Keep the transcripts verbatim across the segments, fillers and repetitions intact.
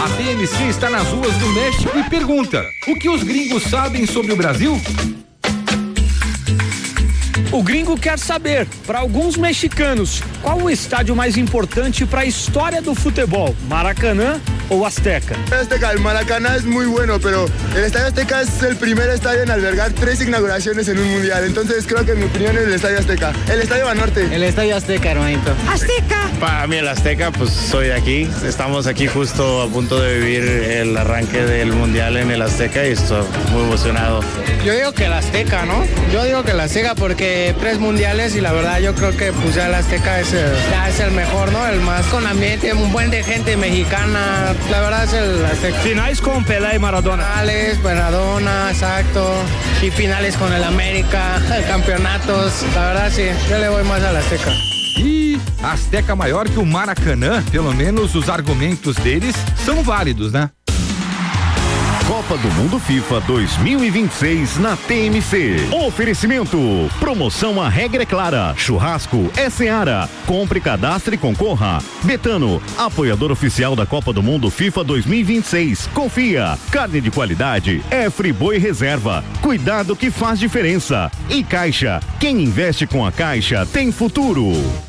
A T M C está nas ruas do México e pergunta: o que os gringos sabem sobre o Brasil? O gringo quer saber, para alguns mexicanos, qual o estádio mais importante para a história do futebol, Maracanã ou Azteca? Azteca, el Maracaná es muy bueno, pero el Estadio Azteca es el primer estadio en albergar tres inauguraciones en un mundial, entonces creo que mi opinión es el Estadio Azteca. El Estadio Banorte. El Estadio Azteca, hermanito. Azteca. Para mí el Azteca, pues soy de aquí, estamos aquí justo a punto de vivir el arranque del mundial en el Azteca y estoy muy emocionado. Yo digo que el Azteca, ¿no? Yo digo que el Azteca porque tres mundiales y la verdad yo creo que pues ya el Azteca es el, ya es el mejor, ¿no? El más con ambiente, un buen de gente mexicana, la verdad es el Azteca. Finais con Pelé y Maradona. Finales, Maradona, exacto, y finales con el América, campeonatos, la verdad sí, yo le voy más al Azteca. E Azteca maior que o Maracanã, pelo menos os argumentos deles são válidos, né? Copa do Mundo FIFA dois mil e vinte e seis na T M C. Oferecimento. Promoção A Regra é Clara. Churrasco é Seara. Compre, cadastre e concorra. Betano, apoiador oficial da Copa do Mundo FIFA dois mil e vinte e seis. Confia. Carne de qualidade é Friboi Reserva. Cuidado que faz diferença. E Caixa. Quem investe com a Caixa tem futuro.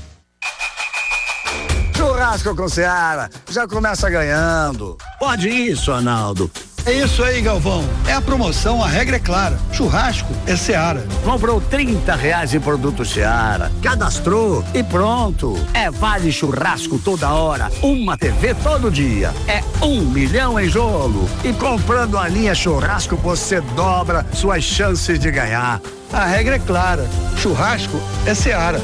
Churrasco com Seara. Já começa ganhando. Pode isso, Arnaldo. É isso aí, Galvão. É a promoção, a regra é clara. Churrasco é Seara. Comprou trinta reais em produto Seara. Cadastrou e pronto. É vale churrasco toda hora. Uma T V todo dia. É um milhão em jogo. E comprando a linha churrasco, você dobra suas chances de ganhar. A regra é clara. Churrasco é Seara.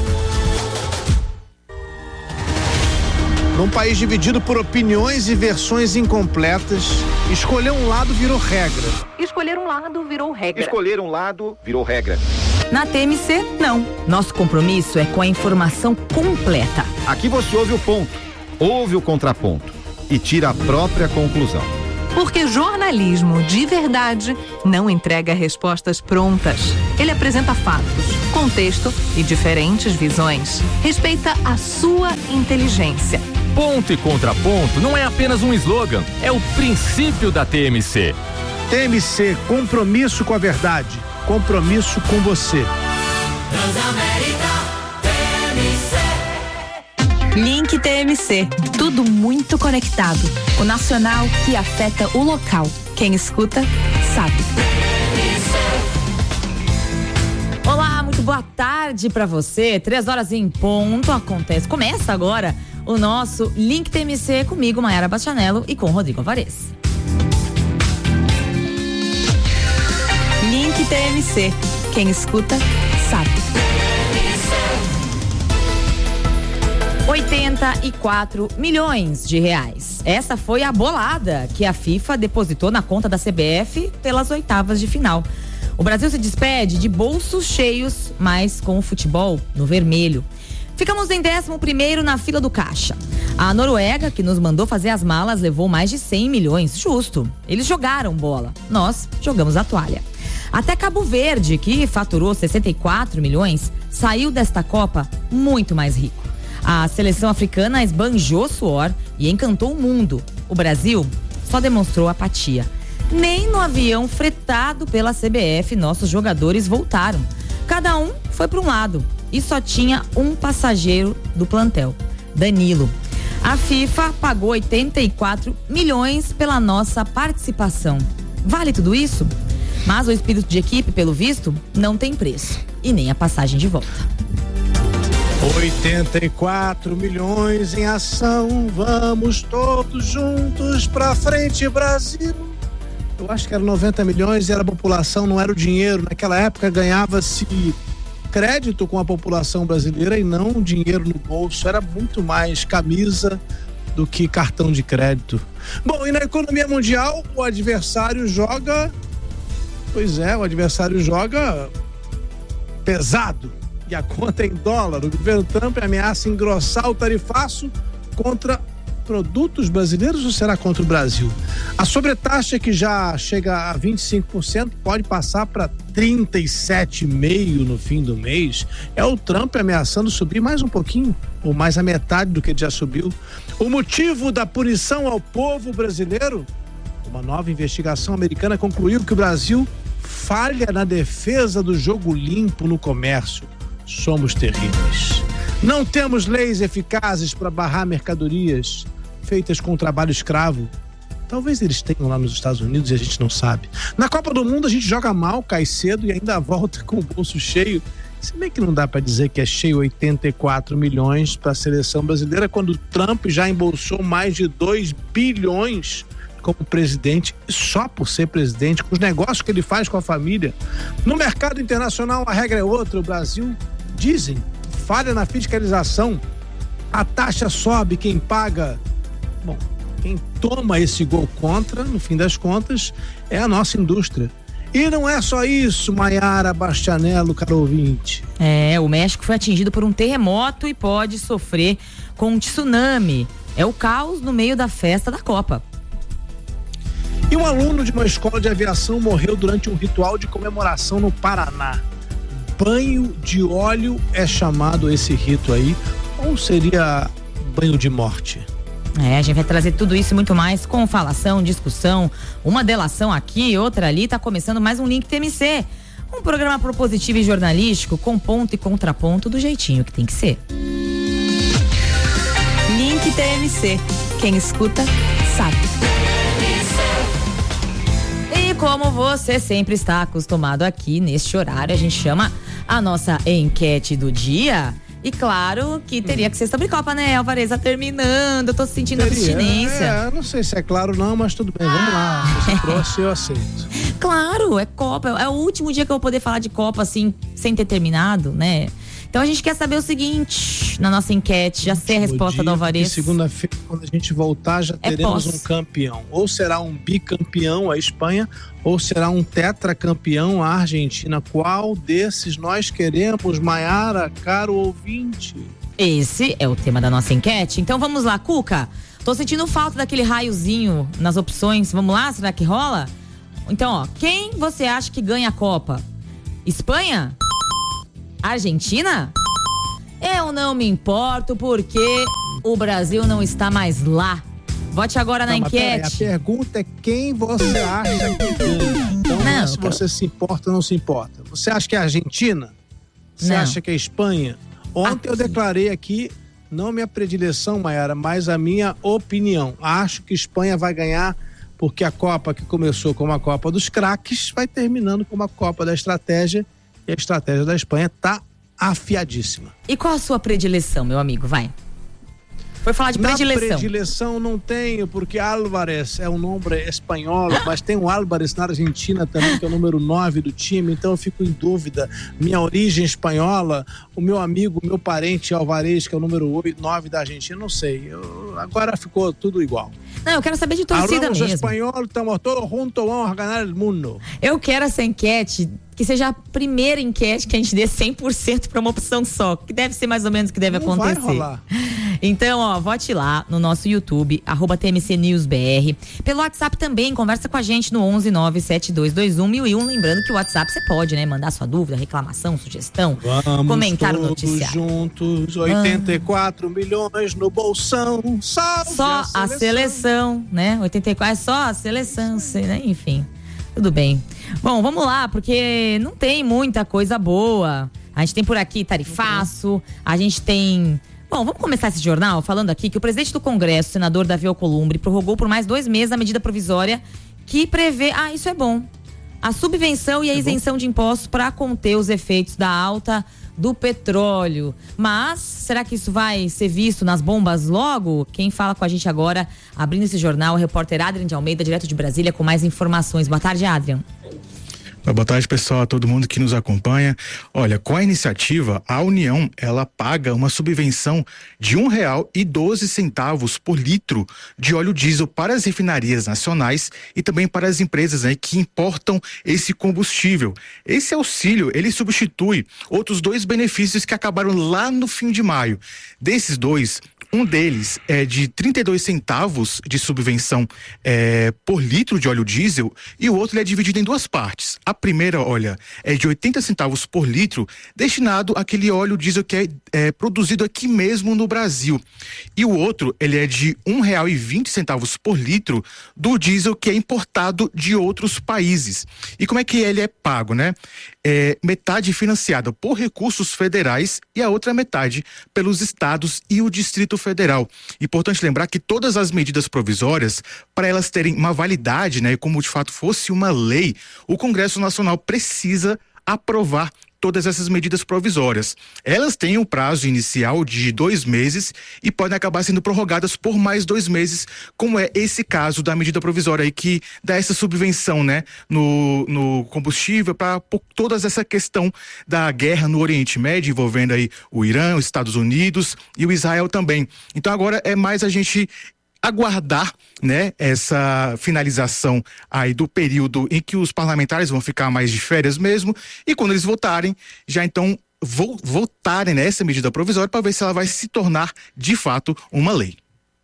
Num país dividido por opiniões e versões incompletas, escolher um lado virou regra. Escolher um lado virou regra. Escolher um lado virou regra. Na T M C, não. Nosso compromisso é com a informação completa. Aqui você ouve o ponto, ouve o contraponto e tira a própria conclusão. Porque jornalismo de verdade não entrega respostas prontas. Ele apresenta fatos, contexto e diferentes visões. Respeita a sua inteligência. Ponto e contraponto não é apenas um slogan, é o princípio da T M C. T M C, compromisso com a verdade, compromisso com você. Transamérica, T M C. Link T M C, tudo muito conectado. O nacional que afeta o local. Quem escuta, sabe. Olá, muito boa tarde pra você. Três horas em ponto acontece. Começa agora o nosso Link T M C comigo, Mayara Bastianello, e com Rodrigo Alvarez. Link T M C, quem escuta, sabe. oitenta e quatro milhões de reais. Essa foi a bolada que a FIFA depositou na conta da C B F pelas oitavas de final. O Brasil se despede de bolsos cheios, mas com o futebol no vermelho. Ficamos em décimo primeiro na fila do caixa. A Noruega, que nos mandou fazer as malas, levou mais de cem milhões. Justo. Eles jogaram bola. Nós jogamos a toalha. Até Cabo Verde, que faturou sessenta e quatro milhões, saiu desta Copa muito mais rico. A seleção africana esbanjou suor e encantou o mundo. O Brasil só demonstrou apatia. Nem no avião fretado pela C B F nossos jogadores voltaram. Cada um foi para um lado e só tinha um passageiro do plantel, Danilo. A FIFA pagou oitenta e quatro milhões pela nossa participação. Vale tudo isso? Mas o espírito de equipe, pelo visto, não tem preço. E nem a passagem de volta. oitenta e quatro milhões em ação, vamos todos juntos pra frente, Brasil. Eu acho que era noventa milhões e era a população, não era o dinheiro. Naquela época ganhava-se crédito com a população brasileira e não dinheiro no bolso. Era muito mais camisa do que cartão de crédito. Bom, e na economia mundial, o adversário joga... Pois é, o adversário joga pesado. E a conta é em dólar. O governo Trump ameaça engrossar o tarifaço contra produtos brasileiros ou será contra o Brasil? A sobretaxa, que já chega a vinte e cinco por cento, pode passar para trinta e sete vírgula cinco por cento no fim do mês. É o Trump ameaçando subir mais um pouquinho. ou mais a metade do que já subiu. O motivo da punição ao povo brasileiro? Uma nova investigação americana concluiu que o Brasil falha na defesa do jogo limpo no comércio. Somos terríveis. Não temos leis eficazes para barrar mercadorias feitas com trabalho escravo. Talvez eles tenham lá nos Estados Unidos e a gente não sabe. Na Copa do Mundo a gente joga mal, cai cedo e ainda volta com o bolso cheio. Se bem que não dá para dizer que é cheio oitenta e quatro milhões para a seleção brasileira, quando Trump já embolsou mais de dois bilhões como presidente, só por ser presidente, com os negócios que ele faz com a família. No mercado internacional a regra é outra. O Brasil, dizem, falha na fiscalização. A taxa sobe, quem paga... Bom, quem toma esse gol contra, no fim das contas, é a nossa indústria. E não é só isso, Maiara Bastianello, caro ouvinte. É, o México foi atingido por um terremoto e pode sofrer com um tsunami. É o caos no meio da festa da Copa. E um aluno de uma escola de aviação morreu durante um ritual de comemoração no Paraná. Banho de óleo é chamado esse rito aí, ou seria banho de morte? É, a gente vai trazer tudo isso e muito mais com falação, discussão, uma delação aqui, outra ali. Tá começando mais um Link T M C. Um programa propositivo e jornalístico com ponto e contraponto do jeitinho que tem que ser. Link T M C. Quem escuta, sabe. E como você sempre está acostumado aqui neste horário, a gente chama a nossa enquete do dia. E claro que teria que ser sobre Copa, né, Alvarez? Tá terminando, eu tô sentindo Teria, abstinência. É, não sei se é claro não, mas tudo bem, vamos lá. Se você trouxe, eu aceito. Claro, é Copa, é o último dia que eu vou poder falar de Copa, assim, sem ter terminado, né? Então a gente quer saber o seguinte, na nossa enquete, já sei a resposta do Alvarez. Segunda-feira, quando a gente voltar, já É teremos pós. um campeão. Ou será um bicampeão a Espanha, ou será um tetracampeão a Argentina. Qual desses nós queremos, Maiara, caro ouvinte? Esse é o tema da nossa enquete. Então vamos lá, Cuca. Tô sentindo falta daquele raiozinho nas opções. Vamos lá, será que rola? Então, ó, quem você acha que ganha a Copa? Espanha? Argentina? Eu não me importo porque o Brasil não está mais lá. Vote agora na Não, mas peraí, enquete. a pergunta é quem você acha que ganha. Então não, Não, é se cara. você se importa ou não se importa. Você acha que é a Argentina? Você Não. acha que é a Espanha? Ontem eu Aqui. declarei aqui, não minha predileção, Maiara, mas a minha opinião. Acho que a Espanha vai ganhar porque a Copa que começou como a Copa dos craques vai terminando como a Copa da estratégia e a estratégia da Espanha tá afiadíssima. E qual a sua predileção, meu amigo? Vai. Foi falar de Na predileção. predileção não tenho, porque Álvarez é um nome espanhol, mas tem um Álvarez na Argentina também, que é o número nove do time, então eu fico em dúvida. Minha origem espanhola, o meu amigo, meu parente Álvarez, que é o número oito, nove da Argentina, não sei. Eu, agora ficou tudo igual. Não, eu quero saber de torcida Hablamos mesmo. espanhol, estamos todos juntos, vamos ganhar o mundo. Eu quero essa enquete que seja a primeira enquete que a gente dê cem por cento para uma opção só, que deve ser mais ou menos o que deve Não vai acontecer. rolar. Então, ó, vote lá no nosso YouTube, arroba T M C News B R. Pelo WhatsApp também, conversa com a gente no onze nove sete dois dois um mil e um. Lembrando que o WhatsApp você pode, né, mandar sua dúvida, reclamação, sugestão, Vamos comentar o todos noticiário. juntos, oitenta e quatro milhões no bolsão, salve Só a seleção, né? oitenta e quatro é só a seleção, sei, né? Enfim, tudo bem. Bom, vamos lá, porque não tem muita coisa boa. A gente tem por aqui tarifaço, a gente tem... Bom, vamos começar esse jornal falando aqui que o presidente do Congresso, senador Davi Alcolumbre, prorrogou por mais dois meses a medida provisória que prevê... Ah, isso é bom. A subvenção e a isenção de impostos para conter os efeitos da alta do petróleo. Mas, será que isso vai ser visto nas bombas logo? Quem fala com a gente agora, abrindo esse jornal, é o repórter Adrian de Almeida, direto de Brasília, com mais informações. Boa tarde, Adrian. Boa tarde, pessoal, a todo mundo que nos acompanha. Olha, com a iniciativa, a União, ela paga uma subvenção de um real e doze centavos por litro de óleo diesel para as refinarias nacionais e também para as empresas, né, que importam esse combustível. Esse auxílio, ele substitui outros dois benefícios que acabaram lá no fim de maio. Desses dois, Um deles é de trinta e dois centavos de subvenção é, por litro de óleo diesel, e o outro ele é dividido em duas partes. A primeira, olha, é de oitenta centavos por litro, destinado àquele óleo diesel que é, é produzido aqui mesmo no Brasil. E o outro, ele é de um real e vinte centavos por litro do diesel que é importado de outros países. E como é que ele é pago, né? É, metade financiada por recursos federais e a outra metade pelos estados e o Distrito Federal. Importante lembrar que todas as medidas provisórias, para elas terem uma validade, né, como de fato fosse uma lei, o Congresso Nacional precisa aprovar todas essas medidas provisórias. Elas têm um prazo inicial de dois meses e podem acabar sendo prorrogadas por mais dois meses, como é esse caso da medida provisória aí que dá essa subvenção, né, no, no combustível para toda essa questão da guerra no Oriente Médio, envolvendo aí o Irã, os Estados Unidos e o Israel também. Então agora é mais a gente aguardar, né, essa finalização aí do período em que os parlamentares vão ficar mais de férias mesmo, e quando eles votarem, já então vo- votarem nessa medida provisória para ver se ela vai se tornar de fato uma lei.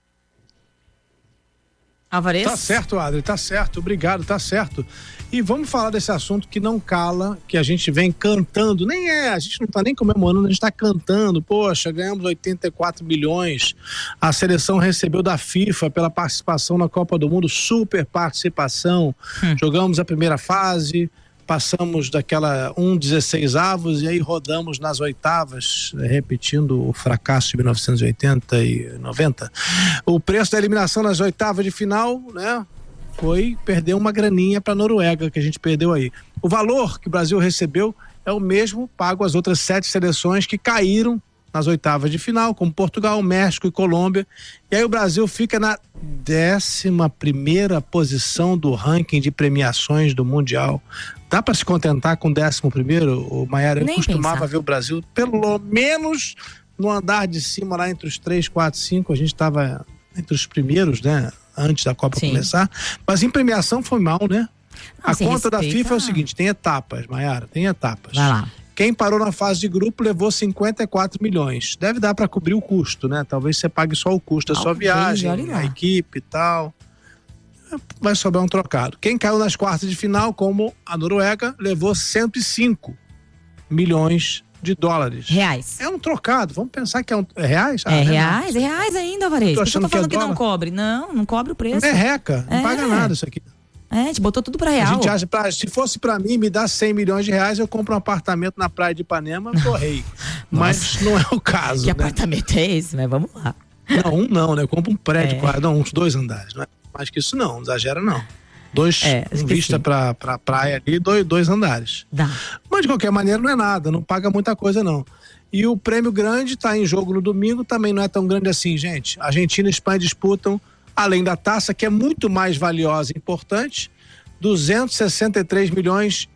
Alvarez? Tá certo, Adri, tá certo, obrigado, tá certo. E vamos falar desse assunto que não cala, que a gente vem cantando, nem é, a gente não tá nem comemorando, a gente tá cantando, poxa, ganhamos oitenta e quatro milhões, a seleção recebeu da FIFA pela participação na Copa do Mundo, super participação, hum. jogamos a primeira fase, passamos daquela um dezesseis avos e aí rodamos nas oitavas, repetindo o fracasso de mil novecentos e oitenta e noventa. O preço da eliminação nas oitavas de final, né, foi perder uma graninha para a Noruega, que a gente perdeu aí. O valor que o Brasil recebeu é o mesmo pago às outras sete seleções que caíram nas oitavas de final, como Portugal, México e Colômbia. E aí o Brasil fica na décima primeira posição do ranking de premiações do Mundial. Dá para se contentar com o décimo primeiro, o Maiara? Eu costumava pensar. ver o Brasil pelo menos no andar de cima, lá entre os três, quatro, cinco, a gente estava entre os primeiros, né? Antes da Copa Sim. começar, mas em premiação foi mal, né? Não, a conta respeita... da FIFA é o seguinte, tem etapas, Maiara, tem etapas. Vai lá. Quem parou na fase de grupo levou cinquenta e quatro milhões. Deve dar para cobrir o custo, né? Talvez você pague só o custo da sua viagem, a equipe e tal. Vai sobrar um trocado. Quem caiu nas quartas de final, como a Noruega, levou cento e cinco milhões de dólares. Reais. É um trocado. Vamos pensar que é um... É reais? Ah, é reais, é reais ainda, Alvarez. Tô Por que eu tô falando que, é que não cobre? Não, não cobre o preço. Não é reca, não é. paga nada isso aqui. É, a gente botou tudo pra real. A gente acha, pra, se fosse pra mim, me dá cem milhões de reais, eu compro um apartamento na praia de Ipanema, tô rei. Mas não é o caso. Que né? apartamento é esse? Mas vamos lá. Não, um não, né? Eu compro um prédio, É. quase, não, uns dois andares. Não é mais que isso não, não exagera não. Dois, É, acho com que vista sim. pra, pra praia ali, dois, dois andares. Dá. Mas de qualquer maneira não é nada, não paga muita coisa não. E o prêmio grande está em jogo no domingo, também não é tão grande assim, gente. Argentina e Espanha disputam, além da taça, que é muito mais valiosa e importante, duzentos e sessenta e três milhões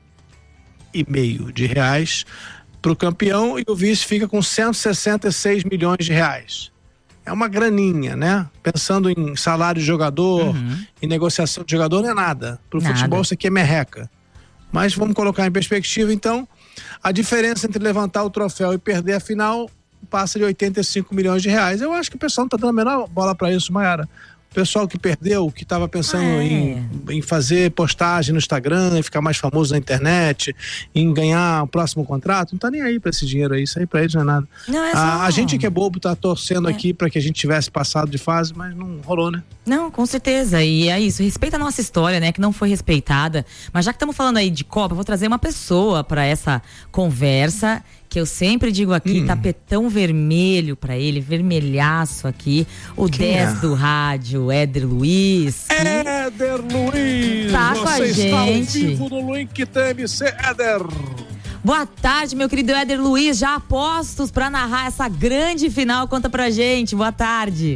e meio de reais para o campeão, e o vice fica com cento e sessenta e seis milhões de reais. É uma graninha, né? Pensando em salário de jogador, Uhum. em negociação de jogador, não é nada. Para o Nada. futebol isso aqui é merreca. Mas vamos colocar em perspectiva, então, a diferença entre levantar o troféu e perder a final passa de oitenta e cinco milhões de reais. Eu acho que o pessoal não está dando a menor bola para isso, Maiara. O pessoal que perdeu, que estava pensando É. em, em fazer postagem no Instagram, em ficar mais famoso na internet, em ganhar o próximo contrato, não tá nem aí para esse dinheiro aí, isso aí para eles não é nada. Não, é a, só- a gente que é bobo tá torcendo É. aqui para que a gente tivesse passado de fase, mas não rolou, né? Não, com certeza. E é isso. Respeita a nossa história, né? Que não foi respeitada. Mas já que estamos falando aí de Copa, eu vou trazer uma pessoa para essa conversa. Que eu sempre digo aqui, Hum. tapetão vermelho pra ele, vermelhaço aqui. O Quem dez é? do rádio, Éder Luiz. que Éder Luiz! Tá com a você está ao gente. vivo no Link T M C, Éder! Boa tarde, meu querido Éder Luiz. Já apostos pra narrar essa grande final. Conta pra gente. Boa tarde.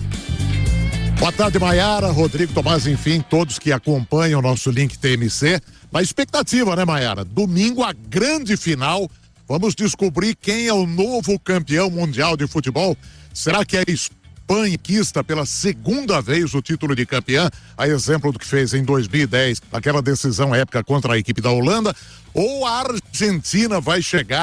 Boa tarde, Maiara, Rodrigo, Tomás, enfim, todos que acompanham o nosso Link T M C. Na expectativa, né, Maiara? Domingo, a grande final. Vamos descobrir quem é o novo campeão mundial de futebol. Será que é a Espanha que conquista pela segunda vez o título de campeã, a exemplo do que fez em dois mil e dez, aquela decisão épica contra a equipe da Holanda? Ou a Argentina vai chegar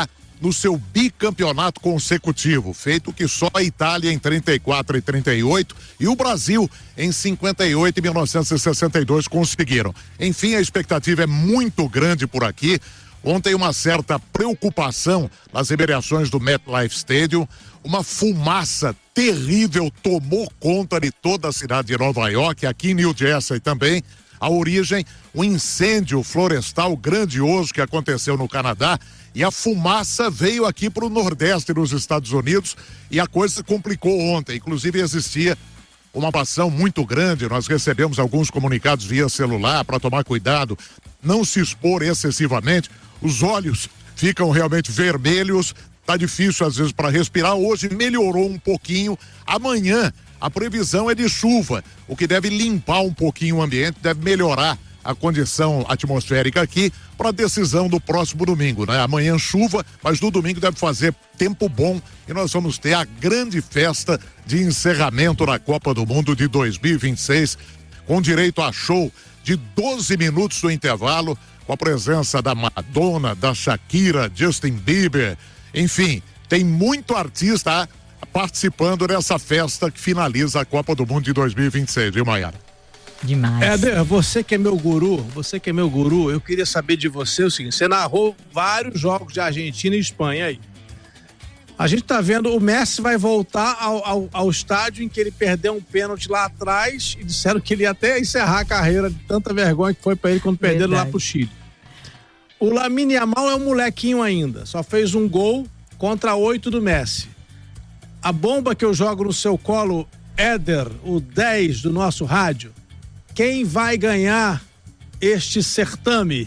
no seu bicampeonato consecutivo, feito que só a Itália em trinta e quatro e trinta e oito e o Brasil em cinquenta e oito e mil novecentos e sessenta e dois conseguiram. Enfim, a expectativa é muito grande por aqui. Ontem uma certa preocupação nas imediações do MetLife Stadium, uma fumaça terrível tomou conta de toda a cidade de Nova York, aqui em New Jersey também. A origem, um incêndio florestal grandioso que aconteceu no Canadá, e a fumaça veio aqui para o Nordeste dos Estados Unidos e a coisa se complicou ontem. Inclusive existia uma ação muito grande, nós recebemos alguns comunicados via celular para tomar cuidado, não se expor excessivamente, os olhos ficam realmente vermelhos, tá difícil às vezes para respirar. Hoje melhorou um pouquinho, amanhã a previsão é de chuva, o que deve limpar um pouquinho o ambiente, deve melhorar a condição atmosférica aqui para a decisão do próximo domingo, né? Amanhã chuva, mas no domingo deve fazer tempo bom e nós vamos ter a grande festa de encerramento na Copa do Mundo de dois mil e vinte e seis, com direito a show de doze minutos do intervalo, com a presença da Madonna, da Shakira, Justin Bieber, enfim, tem muito artista participando dessa festa que finaliza a Copa do Mundo de dois mil e vinte e seis, viu, Maiara? Demais. Éder, você que é meu guru, você que é meu guru, eu queria saber de você o seguinte: você narrou vários jogos de Argentina e Espanha aí. A gente tá vendo, o Messi vai voltar ao, ao, ao estádio em que ele perdeu um pênalti lá atrás e disseram que ele ia até encerrar a carreira de tanta vergonha que foi pra ele quando Verdade. perderam lá pro Chile. O Lamine Yamal é um molequinho ainda, só fez um gol contra oito do Messi. A bomba que eu jogo no seu colo, Éder, o dez do nosso rádio, quem vai ganhar este certame?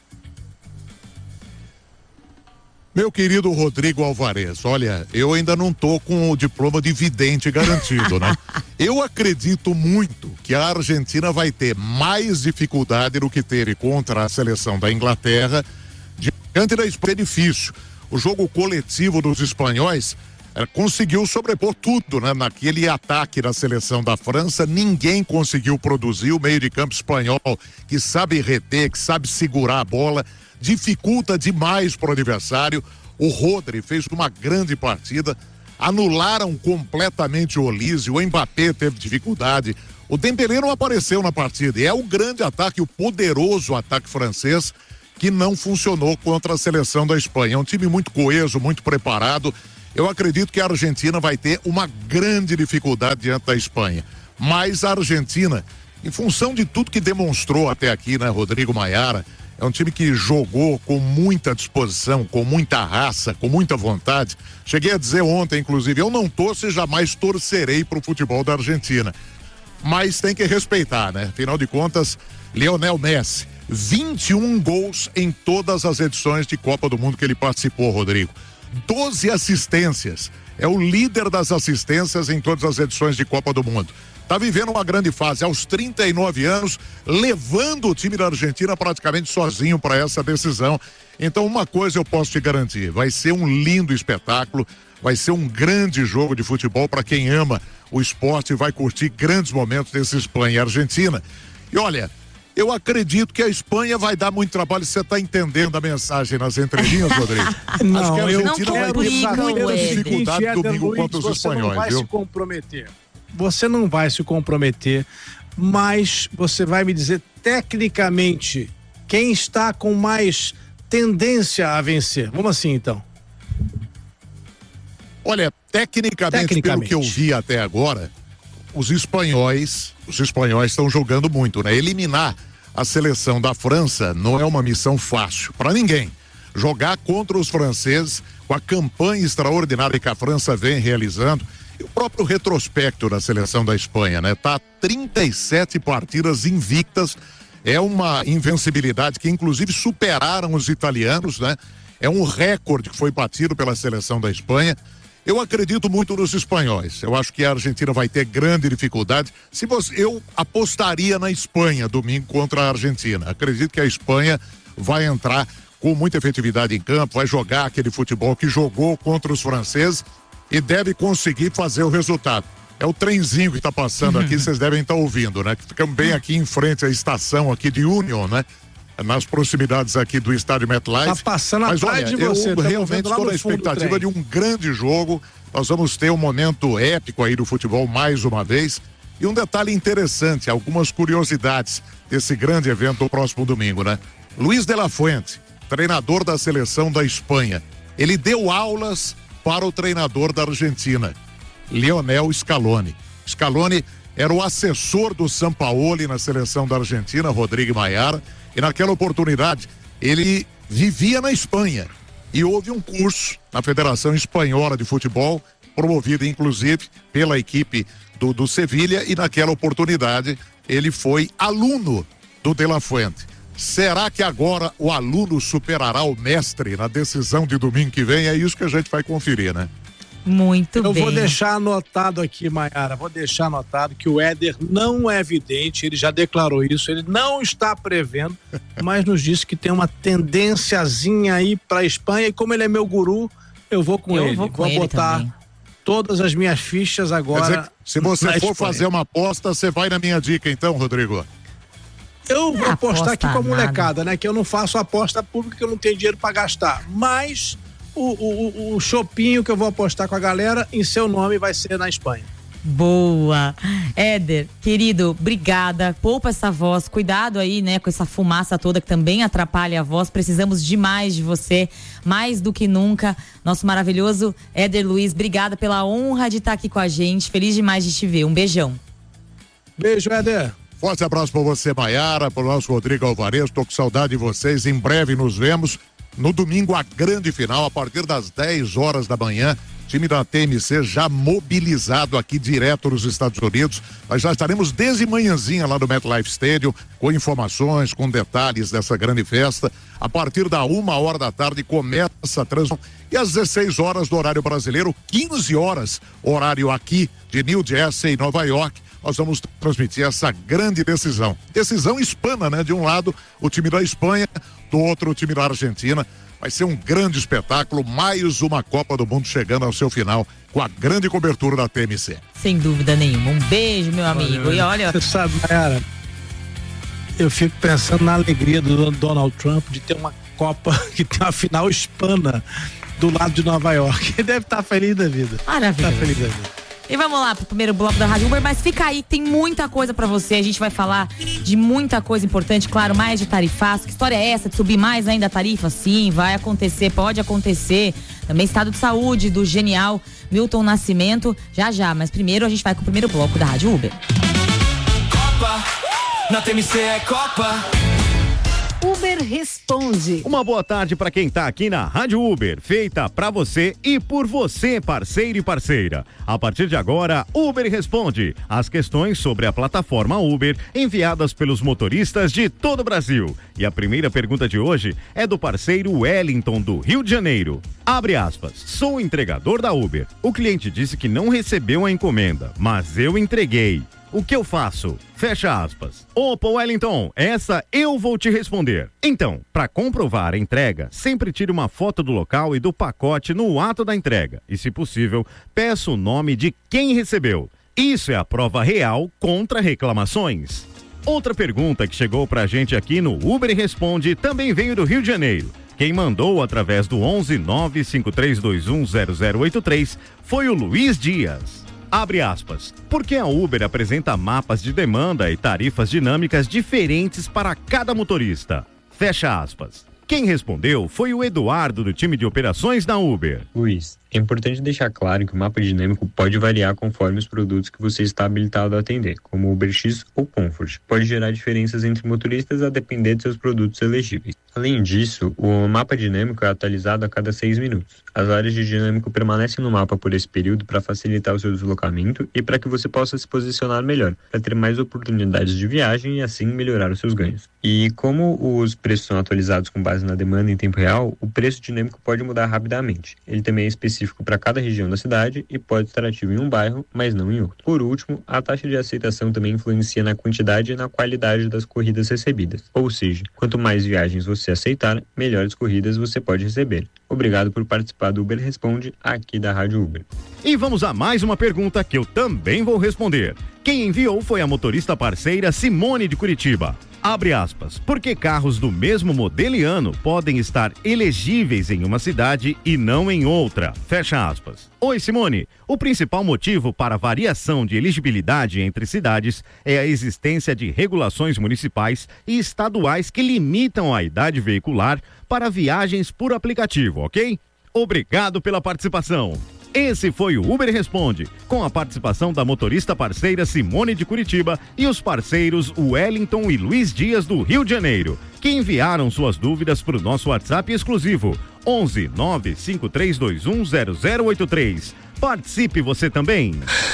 Meu querido Rodrigo Alvarez, olha, eu ainda não tô com o diploma de vidente garantido, né? Eu acredito muito que a Argentina vai ter mais dificuldade do que teve contra a seleção da Inglaterra. Diante da Espanha é difícil. O jogo coletivo dos espanhóis eh, conseguiu sobrepor tudo, né? Naquele ataque da seleção da França, ninguém conseguiu produzir. O meio de campo espanhol, que sabe reter, que sabe segurar a bola, dificulta demais para o adversário. O Rodri fez uma grande partida, anularam completamente o Olise, o Mbappé teve dificuldade, o Dembélé não apareceu na partida, e é o grande ataque, o poderoso ataque francês que não funcionou contra a seleção da Espanha. É um time muito coeso, muito preparado. Eu acredito que a Argentina vai ter uma grande dificuldade diante da Espanha, mas a Argentina, em função de tudo que demonstrou até aqui, né, Rodrigo, Maiara, é um time que jogou com muita disposição, com muita raça, com muita vontade. Cheguei a dizer ontem, inclusive, eu não torço e jamais torcerei para o futebol da Argentina. Mas tem que respeitar, né? Afinal de contas, Lionel Messi, vinte e um gols em todas as edições de Copa do Mundo que ele participou, Rodrigo. doze assistências. É o líder das assistências em todas as edições de Copa do Mundo. Tá vivendo uma grande fase aos trinta e nove anos, levando o time da Argentina praticamente sozinho para essa decisão. Então, uma coisa eu posso te garantir, vai ser um lindo espetáculo, vai ser um grande jogo de futebol para quem ama o esporte e vai curtir grandes momentos desse Espanha e Argentina. E olha, eu acredito que a Espanha vai dar muito trabalho. Você está entendendo a mensagem nas entrelinhas, Rodrigo? Não, acho que a eu Argentina não vai ter muita dificuldade Éder domingo Luiz, contra os você espanhóis, não vai viu? se comprometer. Você não vai se comprometer, mas você vai me dizer tecnicamente quem está com mais tendência a vencer. Vamos assim, então. Olha, tecnicamente, tecnicamente, pelo que eu vi até agora, os espanhóis, os espanhóis estão jogando muito, né? Eliminar a seleção da França não é uma missão fácil para ninguém. Jogar contra os franceses, com a campanha extraordinária que a França vem realizando, e o próprio retrospecto da seleção da Espanha, né? Tá trinta e sete partidas invictas, é uma invencibilidade que inclusive superaram os italianos, né? É um recorde que foi batido pela seleção da Espanha. Eu acredito muito nos espanhóis. Eu acho que a Argentina vai ter grande dificuldade. Se você, eu apostaria na Espanha domingo contra a Argentina. Acredito que a Espanha vai entrar com muita efetividade em campo, vai jogar aquele futebol que jogou contra os franceses e deve conseguir fazer o resultado. É o trenzinho que está passando aqui, vocês devem estar ouvindo, né? Que ficamos bem aqui em frente à estação aqui de Union, né? nas proximidades aqui do estádio MetLife. Tá passando Mas atrás olha, de você, eu tá realmente vendo lá estou no na fundo do expectativa trem. de um grande jogo. Nós vamos ter um momento épico aí do futebol mais uma vez. E um detalhe interessante, algumas curiosidades desse grande evento do próximo domingo, né? Luiz de la Fuente, treinador da seleção da Espanha, ele deu aulas para o treinador da Argentina, Lionel Scaloni. Scaloni era o assessor do Sampaoli na seleção da Argentina, Rodrigo Maiara, e naquela oportunidade ele vivia na Espanha e houve um curso na Federação Espanhola de Futebol, promovido inclusive pela equipe do, do Sevilha, e naquela oportunidade ele foi aluno do De La Fuente. Será que agora o aluno superará o mestre na decisão de domingo que vem? É isso que a gente vai conferir, né? Muito Eu bem. vou deixar anotado aqui, Maiara, vou deixar anotado que o Éder não é vidente, ele já declarou isso, ele não está prevendo, mas nos disse que tem uma tendênciazinha aí para a Espanha, e como ele é meu guru, eu vou com Eu ele. vou com ele botar também. todas as minhas fichas agora. Quer dizer, se você na for Espanha. fazer uma aposta, você vai na minha dica então, Rodrigo. Eu vou Não apostar aqui aposta com a molecada, né? Que eu não faço aposta pública, que eu não tenho dinheiro para gastar. Mas o, o, o, o chopinho que eu vou apostar com a galera, em seu nome, vai ser na Espanha. Boa. Éder, querido, obrigada. Poupa essa voz, cuidado aí, né, com essa fumaça toda que também atrapalha a voz. Precisamos demais de você, mais do que nunca. Nosso maravilhoso Éder Luiz, obrigada pela honra de estar aqui com a gente. Feliz demais de te ver. Um beijão. Beijo, Éder. Forte abraço para você, Maiara, para o nosso Rodrigo Alvarez. Tô com saudade de vocês. Em breve nos vemos. No domingo, a grande final, a partir das dez horas da manhã. Time da T M C já mobilizado aqui direto nos Estados Unidos. Nós já estaremos desde manhãzinha lá no MetLife Stadium, com informações, com detalhes dessa grande festa. A partir da uma hora da tarde começa a transmissão. E às dezesseis horas do horário brasileiro, quinze horas, horário aqui de New Jersey, Nova York, nós vamos transmitir essa grande decisão. Decisão hispana, né? De um lado, o time da Espanha, do outro, o time da Argentina. Vai ser um grande espetáculo, mais uma Copa do Mundo chegando ao seu final, com a grande cobertura da T M C. Sem dúvida nenhuma. Um beijo, meu amigo. E olha... Você sabe, Maiara, eu fico pensando na alegria do Donald Trump de ter uma Copa que tem uma final hispana do lado de Nova York. Ele deve estar feliz da vida. Maravilhoso. Tá feliz da vida. E vamos lá pro primeiro bloco da Rádio Uber, mas fica aí, tem muita coisa pra você, a gente vai falar de muita coisa importante, claro, mais de tarifaço. Que história é essa de subir mais ainda a tarifa? Sim, vai acontecer, pode acontecer. Também estado de saúde do genial Milton Nascimento, já já, mas primeiro a gente vai com o primeiro bloco da Rádio Uber. Copa, na T M C é Copa. Uber Responde. Uma boa tarde para quem tá aqui na Rádio Uber, feita para você e por você, parceiro e parceira. A partir de agora, Uber Responde. As questões sobre a plataforma Uber enviadas pelos motoristas de todo o Brasil. E a primeira pergunta de hoje é do parceiro Wellington, do Rio de Janeiro. Abre aspas. Sou o entregador da Uber. O cliente disse que não recebeu a encomenda, mas eu entreguei. O que eu faço? Fecha aspas. Opa, Wellington, essa eu vou te responder. Então, para comprovar a entrega, sempre tire uma foto do local e do pacote no ato da entrega. E, se possível, peça o nome de quem recebeu. Isso é a prova real contra reclamações. Outra pergunta que chegou pra gente aqui no Uber Responde também veio do Rio de Janeiro. Quem mandou através do onze nove cinco três dois um zero zero oito três foi o Luiz Dias. Abre aspas. Porque a Uber apresenta mapas de demanda e tarifas dinâmicas diferentes para cada motorista. Fecha aspas. Quem respondeu foi o Eduardo, do time de operações da Uber. Luiz, é importante deixar claro que o mapa dinâmico pode variar conforme os produtos que você está habilitado a atender, como UberX ou Comfort. Pode gerar diferenças entre motoristas a depender de seus produtos elegíveis. Além disso, o mapa dinâmico é atualizado a cada seis minutos. As áreas de dinâmico permanecem no mapa por esse período para facilitar o seu deslocamento e para que você possa se posicionar melhor, para ter mais oportunidades de viagem e assim melhorar os seus ganhos. E como os preços são atualizados com base na demanda em tempo real, o preço dinâmico pode mudar rapidamente. Ele também é específico para cada região da cidade e pode estar ativo em um bairro, mas não em outro. Por último, a taxa de aceitação também influencia na quantidade e na qualidade das corridas recebidas. Ou seja, quanto mais viagens você aceitar, melhores corridas você pode receber. Obrigado por participar do Uber Responde aqui da Rádio Uber. E vamos a mais uma pergunta que eu também vou responder. Quem enviou foi a motorista parceira Simone de Curitiba. Abre aspas, porque carros do mesmo modelo e ano podem estar elegíveis em uma cidade e não em outra. Fecha aspas. Oi, Simone. O principal motivo para a variação de elegibilidade entre cidades é a existência de regulações municipais e estaduais que limitam a idade veicular para viagens por aplicativo, ok? Obrigado pela participação. Esse foi o Uber Responde, com a participação da motorista parceira Simone de Curitiba e os parceiros Wellington e Luiz Dias do Rio de Janeiro, que enviaram suas dúvidas para o nosso WhatsApp exclusivo onze nove cinco três dois um zero zero oito três. Participe você também.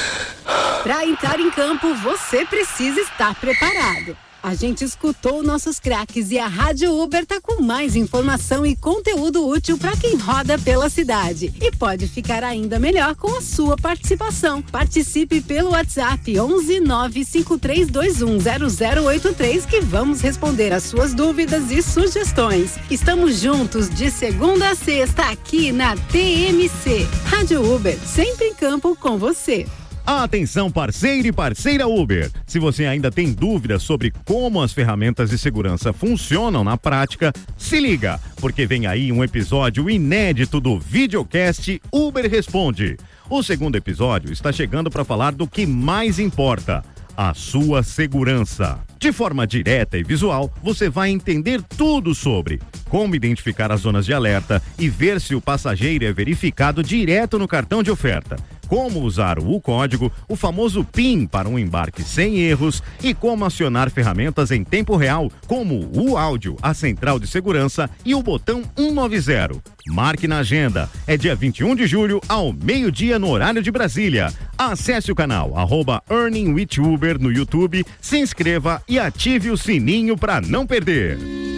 Para entrar em campo, você precisa estar preparado. A gente escutou nossos craques e a Rádio Uber tá com mais informação e conteúdo útil para quem roda pela cidade. E pode ficar ainda melhor com a sua participação. Participe pelo WhatsApp onze nove cinco três dois um zero zero oito três que vamos responder as suas dúvidas e sugestões. Estamos juntos de segunda a sexta aqui na T M C. Rádio Uber, sempre em campo com você. Atenção, parceiro e parceira Uber. Se você ainda tem dúvidas sobre como as ferramentas de segurança funcionam na prática, se liga, porque vem aí um episódio inédito do videocast Uber Responde. O segundo episódio está chegando para falar do que mais importa: a sua segurança. De forma direta e visual, você vai entender tudo sobre como identificar as zonas de alerta e ver se o passageiro é verificado direto no cartão de oferta, como usar o código, o famoso PIN para um embarque sem erros e como acionar ferramentas em tempo real, como o áudio, a central de segurança e o botão cento e noventa. Marque na agenda, é dia vinte e um de julho ao meio-dia no horário de Brasília. Acesse o canal arroba Earning with Uber no YouTube, se inscreva e ative o sininho para não perder.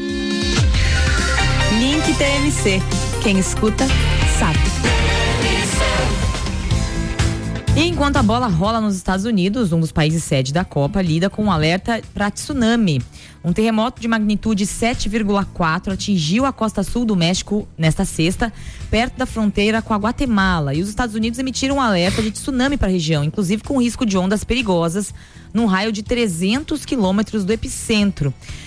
Link T M C. Quem escuta, sabe. E enquanto a bola rola nos Estados Unidos, um dos países sede da Copa lida com um alerta para tsunami. Um terremoto de magnitude sete vírgula quatro atingiu a costa sul do México nesta sexta, perto da fronteira com a Guatemala. E os Estados Unidos emitiram um alerta de tsunami para a região, inclusive com risco de ondas perigosas, num raio de trezentos quilômetros do epicentro.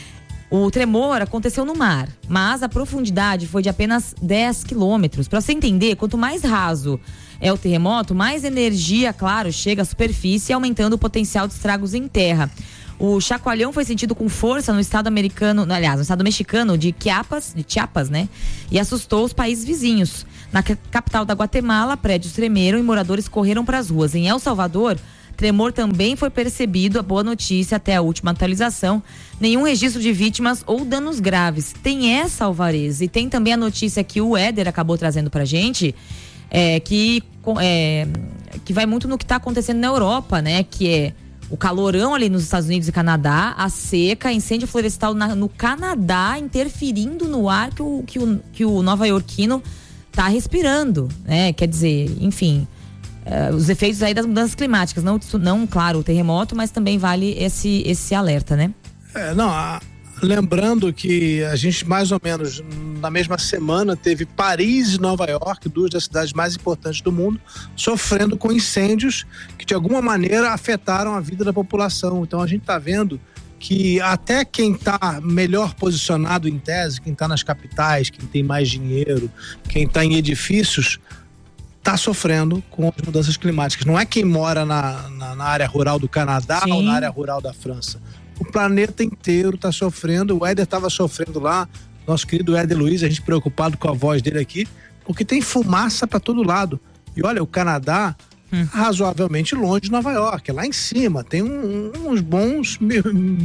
O tremor aconteceu no mar, mas a profundidade foi de apenas dez quilômetros. Para você entender, quanto mais raso é o terremoto, mais energia, claro, chega à superfície, aumentando o potencial de estragos em terra. O chacoalhão foi sentido com força no estado americano, aliás, no estado mexicano de Chiapas, de Chiapas, né? E assustou os países vizinhos. Na capital da Guatemala, prédios tremeram e moradores correram para as ruas. Em El Salvador, tremor também foi percebido. A boa notícia, até a última atualização, nenhum registro de vítimas ou danos graves. Tem essa, Alvarez, e tem também a notícia que o Éder acabou trazendo pra gente, é, que, é, que vai muito no que está acontecendo na Europa, né? Que é o calorão ali nos Estados Unidos e Canadá, a seca, incêndio florestal na, no Canadá, interferindo no ar que o, que o, que o nova-iorquino tá respirando, né? Quer dizer, enfim, uh, os efeitos aí das mudanças climáticas, não, não, claro, o terremoto, mas também vale esse, esse alerta, né? É, não, a, lembrando que a gente mais ou menos na mesma semana teve Paris e Nova York, duas das cidades mais importantes do mundo, sofrendo com incêndios que de alguma maneira afetaram a vida da população. Então a gente está vendo que até quem está melhor posicionado em tese, quem está nas capitais, quem tem mais dinheiro, quem está em edifícios, está sofrendo com as mudanças climáticas. Não é quem mora na, na, na área rural do Canadá Sim. ou na área rural da França. O planeta inteiro está sofrendo. O Éder estava sofrendo lá, nosso querido Éder Luiz, a gente preocupado com a voz dele aqui, porque tem fumaça para todo lado. E olha, o Canadá, hum. razoavelmente longe de Nova York, é lá em cima, tem um, uns bons mil,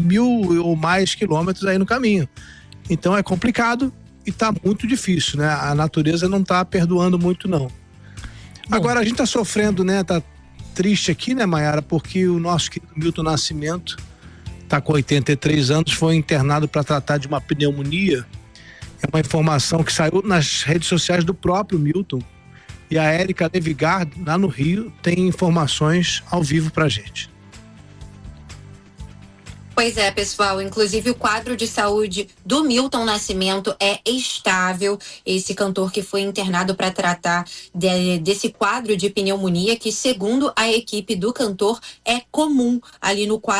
mil ou mais quilômetros aí no caminho. Então é complicado e está muito difícil, né? A natureza não está perdoando muito, não. Bom. Agora a gente está sofrendo, né? Tá triste aqui, né, Mayara? Porque o nosso querido Milton Nascimento está com oitenta e três anos, foi internado para tratar de uma pneumonia. É uma informação que saiu nas redes sociais do próprio Milton. E a Érica Levigard, lá no Rio, tem informações ao vivo pra gente. Pois é, pessoal, inclusive o quadro de saúde do Milton Nascimento é estável. Esse cantor que foi internado para tratar de, desse quadro de pneumonia, que segundo a equipe do cantor é comum ali no quadro atual.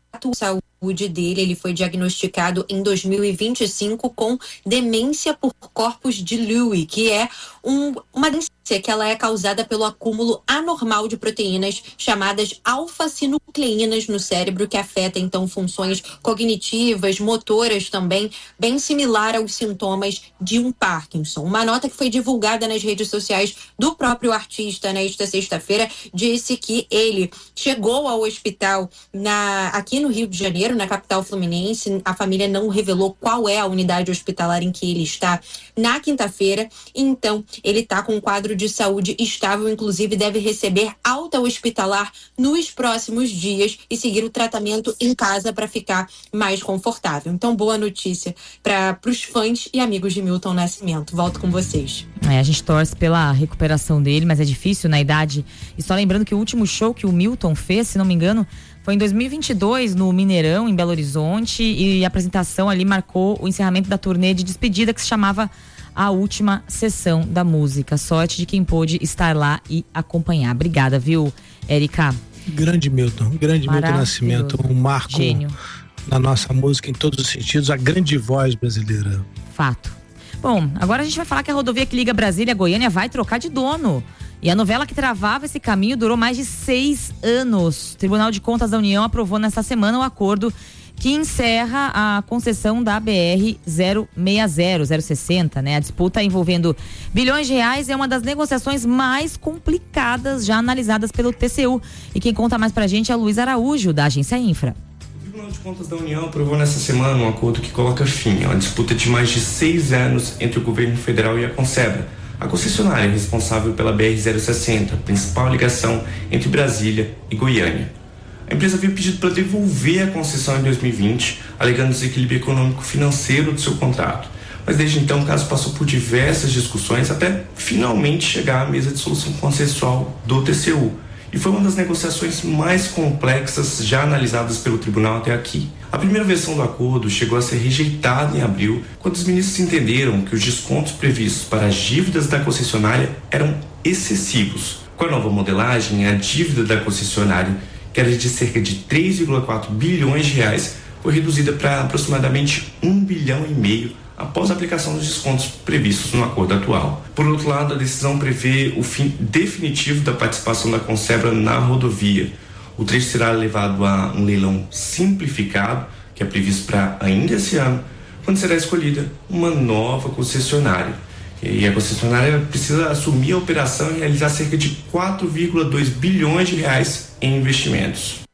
saúde dele. Ele foi diagnosticado em dois mil e vinte e cinco com demência por corpus de Lewy, que é um, uma demência que ela é causada pelo acúmulo anormal de proteínas chamadas alfa-sinucleínas no cérebro, que afeta então funções cognitivas, motoras também, bem similar aos sintomas de um Parkinson. Uma nota que foi divulgada nas redes sociais do próprio artista nesta sexta-feira disse que ele chegou ao hospital na, aqui no Rio de Janeiro, na capital fluminense. A família não revelou qual é a unidade hospitalar em que ele está na quinta-feira. Então, ele está com um quadro de saúde estável, inclusive deve receber alta hospitalar nos próximos dias e seguir o tratamento em casa para ficar mais confortável. Então, boa notícia para os fãs e amigos de Milton Nascimento. Volto com vocês. É, a gente torce pela recuperação dele, mas é difícil na idade. E só lembrando que o último show que o Milton fez, se não me engano, foi em dois mil e vinte e dois, no Mineirão, em Belo Horizonte, e a apresentação ali marcou o encerramento da turnê de despedida que se chamava A Última Sessão da Música. Sorte de quem pôde estar lá e acompanhar. Obrigada, viu, Érica? Grande Milton, grande Milton Nascimento, um marco Gênio. Na nossa música em todos os sentidos, a grande voz brasileira. Fato. Bom, agora a gente vai falar que a rodovia que liga Brasília a Goiânia vai trocar de dono. E a novela que travava esse caminho durou mais de seis anos. O Tribunal de Contas da União aprovou nesta semana o acordo que encerra a concessão da B R zero seis zero, zero sessenta, né? A disputa envolvendo bilhões de reais é uma das negociações mais complicadas já analisadas pelo T C U. E quem conta mais pra gente é o Luiz Araújo, da Agência Infra. O Tribunal de Contas da União aprovou nesta semana um acordo que coloca fim a uma disputa de mais de seis anos entre o governo federal e a Consebra, a concessionária responsável pela B R zero sessenta, principal ligação entre Brasília e Goiânia. A empresa havia pedido para devolver a concessão em dois mil e vinte, alegando desequilíbrio econômico-financeiro do seu contrato. Mas desde então o caso passou por diversas discussões até finalmente chegar à mesa de solução consensual do T C U. E foi uma das negociações mais complexas já analisadas pelo tribunal até aqui. A primeira versão do acordo chegou a ser rejeitada em abril, quando os ministros entenderam que os descontos previstos para as dívidas da concessionária eram excessivos. Com a nova modelagem, a dívida da concessionária, que era de cerca de três vírgula quatro bilhões de reais, foi reduzida para aproximadamente um bilhão e meio após a aplicação dos descontos previstos no acordo atual. Por outro lado, a decisão prevê o fim definitivo da participação da Consebra na rodovia. O trecho será levado a um leilão simplificado, que é previsto para ainda esse ano, quando será escolhida uma nova concessionária. E a concessionária precisa assumir a operação e realizar cerca de quatro vírgula dois bilhões de reais em investimentos.